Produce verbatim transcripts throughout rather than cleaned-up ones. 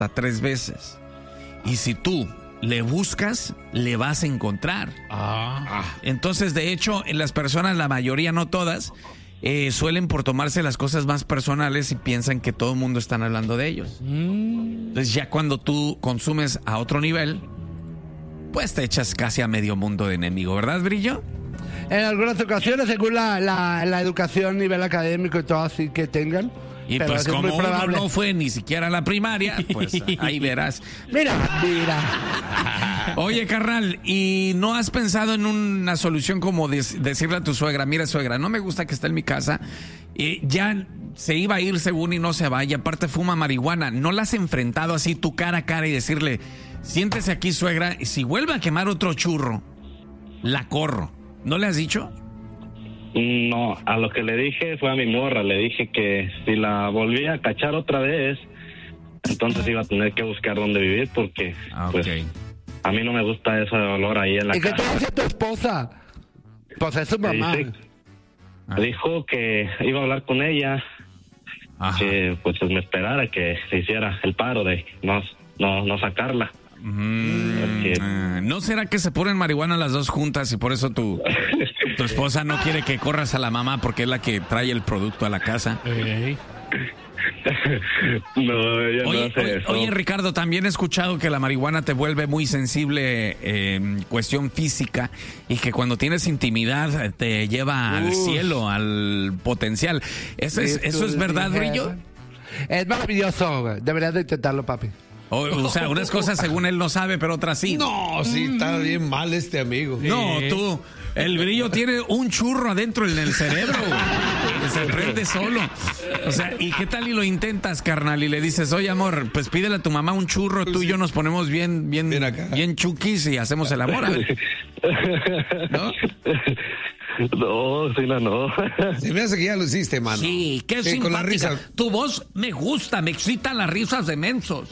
hasta tres veces. Y si tú le buscas, le vas a encontrar. Ah. Entonces, de hecho, en las personas, la mayoría, no todas, eh, suelen por tomarse las cosas más personales y piensan que todo el mundo está hablando de ellos. Mm. Entonces, ya cuando tú consumes a otro nivel, pues te echas casi a medio mundo de enemigo, ¿verdad, Brillo? En algunas ocasiones, según la, la, la educación, nivel académico y todo así que tengan. Y pero pues es como muy uno probable. no fue ni siquiera a la primaria, pues ahí verás. Mira, mira. Oye, carnal, ¿y no has pensado en una solución como de, decirle a tu suegra, mira, suegra, no me gusta que esté en mi casa, eh, ya se iba a ir según y no se va, y aparte fuma marihuana? ¿No la has enfrentado así tu cara a cara y decirle, siéntese aquí, suegra, y si vuelve a quemar otro churro, la corro? ¿No le has dicho? No, a lo que le dije fue a mi morra, le dije que si la volvía a cachar otra vez, entonces iba a tener que buscar dónde vivir porque Ah, pues ok. a mí no me gusta ese olor ahí en la ¿Y qué te casa. dice tu esposa? Pues es su mamá. Dice- Dijo que iba a hablar con ella, Ajá. que pues me esperara que se hiciera el paro de no, no, no sacarla. Mm, Porque- eh, ¿No será que se ponen marihuana las dos juntas y por eso tu, tu esposa no quiere que corras a la mamá porque es la que trae el producto a la casa? Ey. No, ella Oye, no hace oye, eso. oye, Ricardo, también he escuchado que la marihuana te vuelve muy sensible eh, en cuestión física y que cuando tienes intimidad eh, te lleva al Uf. cielo, al potencial. ¿Eso es, ¿eso es verdad, Brillo? Es maravilloso, güey. Deberías de intentarlo, papi. O, o sea, unas cosas según él no sabe, pero otras sí. No, sí, está bien mal este amigo. No, tú, el Brillo tiene un churro adentro en el cerebro, que se prende solo. O sea, ¿y qué tal y lo intentas, carnal? Y le dices, oye, amor, pues pídele a tu mamá un churro, tú y yo nos ponemos bien, bien, Ven acá. bien chuquis y hacemos el amor, a ver. ¿No? No, sí, no, no. Se me hace que ya lo hiciste, mano. Sí, qué Sí, con la simpática. risa. Tu voz me gusta, me excitan las risas de mensos.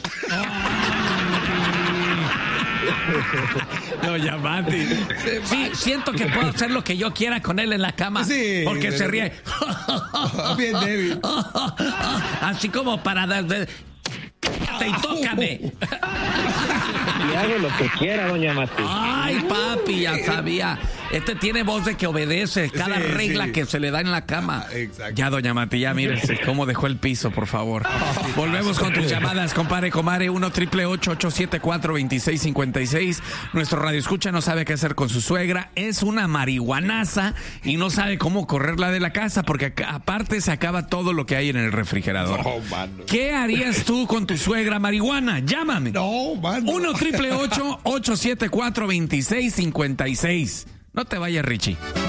No, ya, Mati. Sí, siento que puedo hacer lo que yo quiera con él en la cama. Sí, porque de- se ríe. Bien débil. Así como para dar de... y tócame. Y hago lo que quiera, doña Mati. Ay, papi, ya sabía. Este tiene voz de que obedece cada Sí, regla sí. que se le da en la cama. Ah, exacto. Ya, doña Mati, ya mírese cómo dejó el piso, por favor. Volvemos con tus llamadas, compadre, comare, uno triple ocho ocho siete cuatro dos seis cinco seis. Nuestro radio escucha no sabe qué hacer con su suegra. Es una marihuanaza y no sabe cómo correrla de la casa porque acá, aparte se acaba todo lo que hay en el refrigerador. No, mano. ¿Qué harías tú con tu suegra marihuana? Llámame. No, mano. uno triple ocho ocho siete cuatro dos seis cinco seis. No te vayas, Richie.